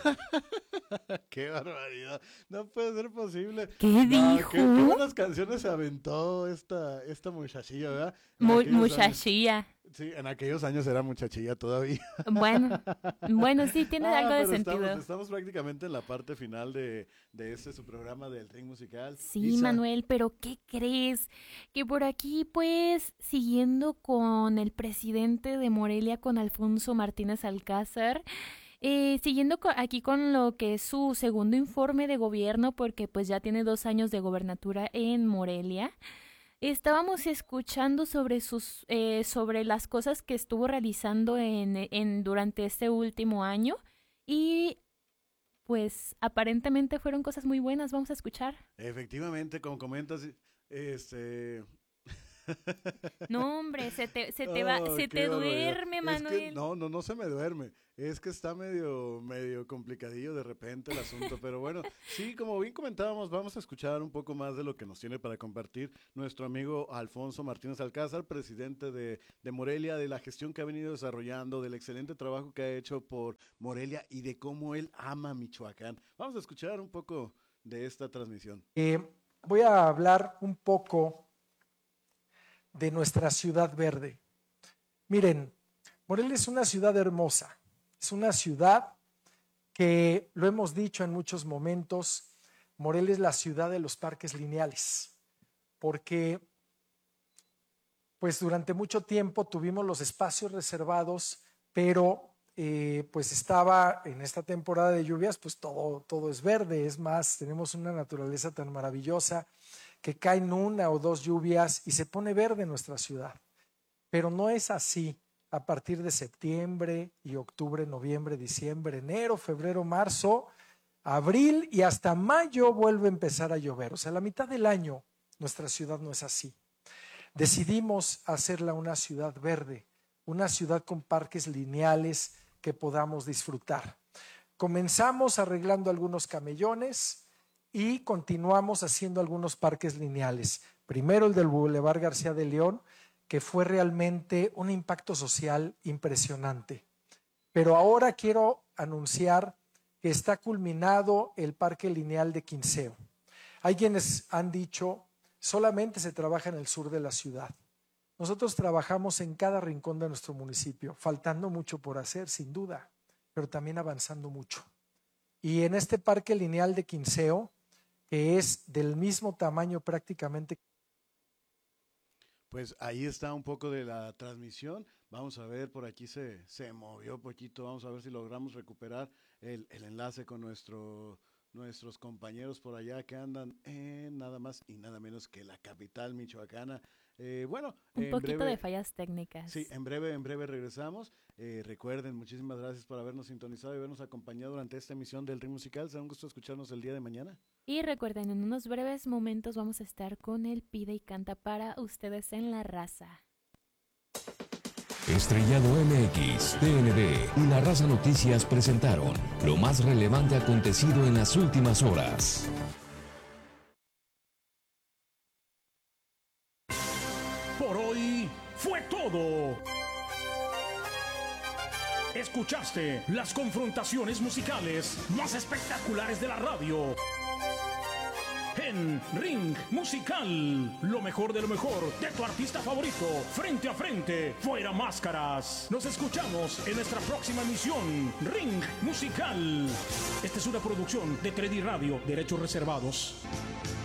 ¡Qué barbaridad! No puede ser posible. ¿Qué No, qué dijo? buenas canciones se aventó esta muchachilla, ¿verdad? En aquellos años. Muchachilla. Sí, en aquellos años era muchachilla todavía. Bueno, bueno, sí, tiene algo de Pero estamos, sentido. estamos prácticamente en la parte final de este su programa del Ring Musical. Sí, Isa, Manuel, pero ¿qué crees? Que por aquí, pues, siguiendo con el presidente de Morelia, con Alfonso Martínez Alcázar, siguiendo aquí con lo que es su segundo informe de gobierno, porque pues ya tiene 2 años de gobernatura en Morelia. Estábamos escuchando sobre sobre las cosas que estuvo realizando durante este último año y pues aparentemente fueron cosas muy buenas. Vamos a escuchar. efectivamente, como comentas, este, No, hombre, oh, se qué te barbaridad. duerme, Es que Manuel. no se me duerme. Es que está medio complicadillo de repente el asunto. Pero bueno, sí, como bien comentábamos, vamos a escuchar un poco más de lo que nos tiene para compartir nuestro amigo Alfonso Martínez Alcázar, presidente de Morelia, de la gestión que ha venido desarrollando, del excelente trabajo que ha hecho por Morelia y de cómo él ama Michoacán. Vamos a escuchar un poco de esta transmisión. Voy a hablar un poco de nuestra ciudad verde. Miren, Morelia es una ciudad hermosa, es una ciudad que, lo hemos dicho en muchos momentos, Morelia es la ciudad de los parques lineales, porque pues durante mucho tiempo tuvimos los espacios reservados, pero pues estaba en esta temporada de lluvias, pues todo es verde, es más, tenemos una naturaleza tan maravillosa que caen 1 o 2 lluvias y se pone verde nuestra ciudad. Pero no es así a partir de septiembre y octubre, noviembre, diciembre, enero, febrero, marzo, abril y hasta mayo vuelve a empezar a llover. O sea, la mitad del año nuestra ciudad no es así. Decidimos hacerla una ciudad verde, una ciudad con parques lineales que podamos disfrutar. Comenzamos arreglando algunos camellones y continuamos haciendo algunos parques lineales. Primero el del Boulevard García de León, que fue realmente un impacto social impresionante. Pero ahora quiero anunciar que está culminado el Parque Lineal de Quinceo. Hay quienes han dicho, solamente se trabaja en el sur de la ciudad. Nosotros trabajamos en cada rincón de nuestro municipio, faltando mucho por hacer, sin duda, pero también avanzando mucho. Y en este Parque Lineal de Quinceo, que es del mismo tamaño prácticamente. Pues ahí está un poco de la transmisión. Vamos a ver, por aquí se movió poquito. Vamos a ver si logramos recuperar el enlace con nuestros compañeros por allá que andan en nada más y nada menos que la capital michoacana. Bueno, Un en poquito de breve, fallas sí, técnicas. en breve regresamos. Recuerden, muchísimas gracias por habernos sintonizado y habernos acompañado durante esta emisión del Ritmo Musical. Será un gusto escucharnos el día de mañana. Y recuerden, en unos breves momentos vamos a estar con el Pide y Canta para ustedes en La Raza. Estrellado MX, TND y La Raza Noticias presentaron lo más relevante acontecido en las últimas horas. Por hoy fue todo. Escuchaste las confrontaciones musicales más espectaculares de la radio. En Ring Musical, lo mejor de lo mejor de tu artista favorito, frente a frente, fuera máscaras. Nos escuchamos en nuestra próxima emisión, Ring Musical. Esta es una producción de 3D Radio, derechos reservados.